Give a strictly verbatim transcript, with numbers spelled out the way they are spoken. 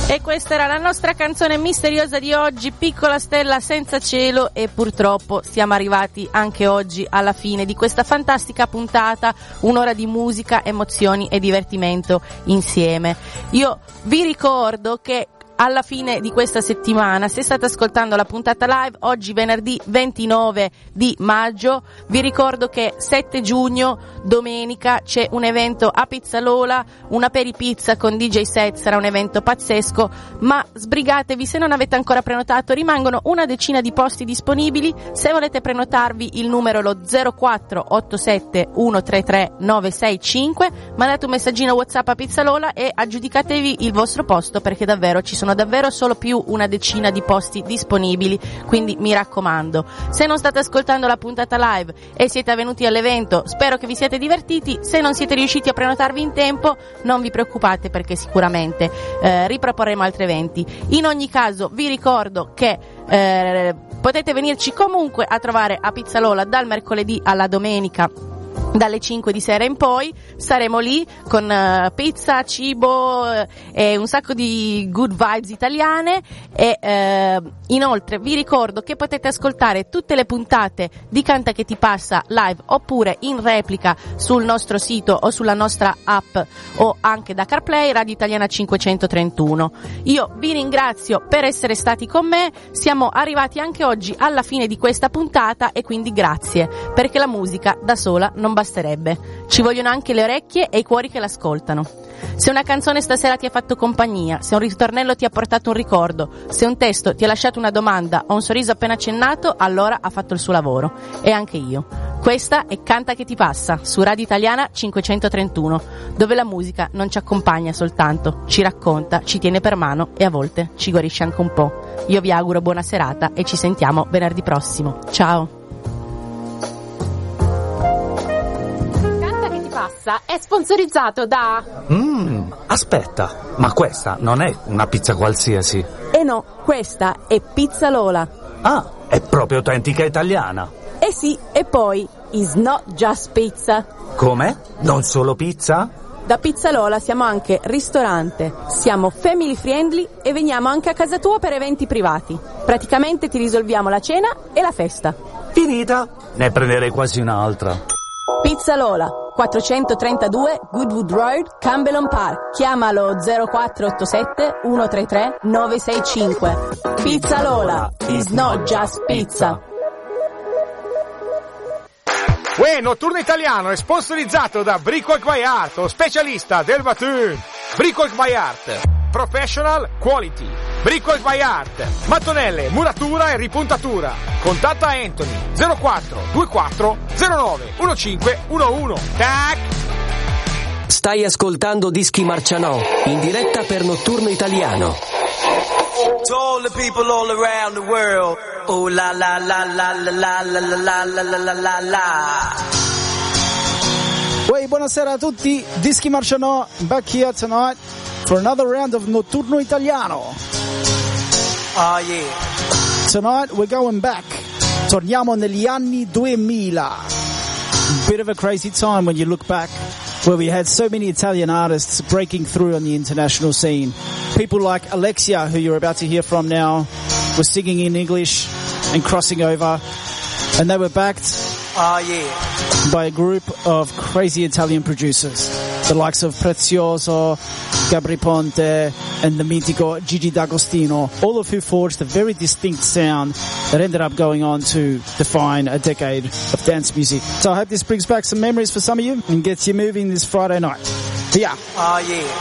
E questa era la nostra canzone misteriosa di oggi, Piccola stella senza cielo, e purtroppo siamo arrivati anche oggi alla fine di questa fantastica puntata, un'ora di musica, emozioni e divertimento insieme. Io vi ricordo che alla fine di questa settimana, se state ascoltando la puntata live, oggi venerdì ventinove di maggio, vi ricordo che sette giugno, domenica, c'è un evento a Pizzalola, una peripizza con D J set, sarà un evento pazzesco, ma sbrigatevi, se non avete ancora prenotato, rimangono una decina di posti disponibili. Se volete prenotarvi, il numero è lo zero quattro otto sette uno tre tre nove sei cinque, mandate un messaggino WhatsApp a Pizzalola e aggiudicatevi il vostro posto, perché davvero ci sono davvero solo più una decina di posti disponibili, quindi mi raccomando. Se non state ascoltando la puntata live e siete venuti all'evento, spero che vi siate divertiti. Se non siete riusciti a prenotarvi in tempo, non vi preoccupate, perché sicuramente eh, riproporremo altri eventi. In ogni caso vi ricordo che eh, potete venirci comunque a trovare a Pizzalola dal mercoledì alla domenica dalle cinque di sera in poi. Saremo lì con uh, pizza, cibo uh, e un sacco di good vibes italiane, e uh, inoltre vi ricordo che potete ascoltare tutte le puntate di Canta che ti passa live oppure in replica sul nostro sito o sulla nostra app o anche da CarPlay Radio Italiana cinquecentotrentuno. Io vi ringrazio per essere stati con me, siamo arrivati anche oggi alla fine di questa puntata e quindi grazie, perché la musica da sola non basterebbe, ci vogliono anche le orecchie e i cuori che l'ascoltano. Se una canzone stasera ti ha fatto compagnia, se un ritornello ti ha portato un ricordo, se un testo ti ha lasciato una domanda o un sorriso appena accennato, allora ha fatto il suo lavoro. E anche io. Questa è Canta che ti passa su Radio Italiana cinquecentotrentuno, dove la musica non ci accompagna soltanto, ci racconta, ci tiene per mano e a volte ci guarisce anche un po'. Io vi auguro buona serata e ci sentiamo venerdì prossimo. Ciao! È sponsorizzato da... Mmm, aspetta, ma questa non è una pizza qualsiasi. Eh no, questa è Pizzalola. Ah, è proprio autentica italiana. Eh sì, e poi, is not just pizza. Come? Non solo pizza? Da Pizzalola siamo anche ristorante, siamo family friendly e veniamo anche a casa tua per eventi privati. Praticamente ti risolviamo la cena e la festa. Finita? Ne prenderei quasi un'altra. Pizzalola, quattrocentotrentadue Goodwood Road, Campbell Park. Chiamalo zero quattro otto sette uno tre tre nove sei cinque. Pizzalola is not just pizza. Uè, Notturno Italiano è sponsorizzato da Brickwork by Art, lo specialista del Batun. Brickwork by Art, professional quality. Brickwork by Art, mattonelle, muratura e ripuntatura. Contatta Anthony zero quattro due quattro zero nove uno cinque uno uno. Tac! Stai ascoltando Dischi Marcianò in diretta per Notturno Italiano. To all the people all around the world. Oh la la la la la la la la la la la la la. Uè, buonasera a tutti, Dischi Marcianò back here tonight for another round of Notturno Italiano. Oh yeah. Tonight we're going back. Torniamo negli anni duemila. Bit of a crazy time when you look back, where we had so many Italian artists breaking through on the international scene. People like Alexia, who you're about to hear from now, were singing in English and crossing over, and they were backed oh, yeah. by a group of crazy Italian producers, the likes of Prezioso, Gabri Ponte, and the mitico Gigi D'Agostino, all of who forged a very distinct sound that ended up going on to define a decade of dance music. So I hope this brings back some memories for some of you and gets you moving this Friday night. Yeah. Oh, yeah.